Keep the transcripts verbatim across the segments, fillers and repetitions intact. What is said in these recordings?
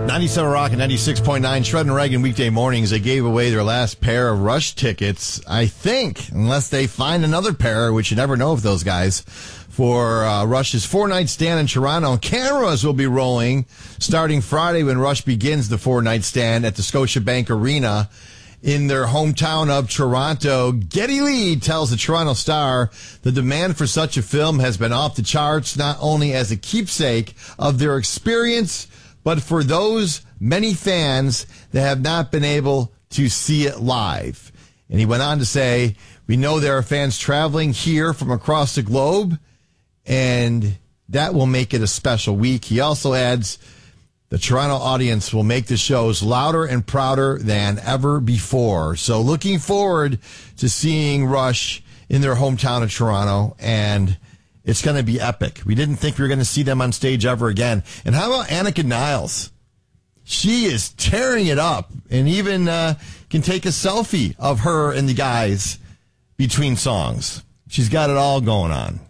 ninety-seven Rock and ninety-six point nine Shred and Reagan weekday mornings. They gave away their last pair of Rush tickets, I think, unless they find another pair, which you never know of those guys, for uh, Rush's four-night stand in Toronto. Cameras will be rolling starting Friday when Rush begins the four-night stand at the Scotiabank Arena in their hometown of Toronto. Geddy Lee tells the Toronto Star the demand for such a film has been off the charts, not only as a keepsake of their experience, but for those many fans that have not been able to see it live. And he went on to say, we know there are fans traveling here from across the globe, and that will make it a special week. He also adds, the Toronto audience will make the shows louder and prouder than ever before. So looking forward to seeing Rush in their hometown of Toronto, and it's going to be epic. We didn't think we were going to see them on stage ever again. And how about Annika Niles? She is tearing it up, and even uh, can take a selfie of her and the guys between songs. She's got it all going on.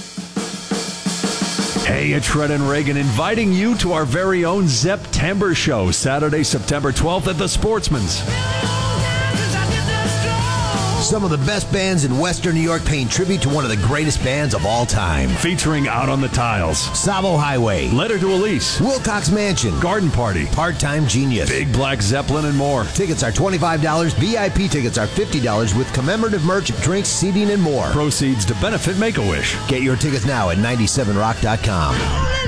Hey, it's Shred and Reagan inviting you to our very own September show, Saturday, September twelfth at the Sportsman's. Some of the best bands in Western New York paying tribute to one of the greatest bands of all time. Featuring Out on the Tiles, Savo Highway, Letter to Elise, Wilcox Mansion, Garden Party, Part-Time Genius, Big Black Zeppelin, and more. Tickets are twenty-five dollars. V I P tickets are fifty dollars with commemorative merch, drinks, seating, and more. Proceeds to benefit Make-A-Wish. Get your tickets now at ninety-seven rock dot com.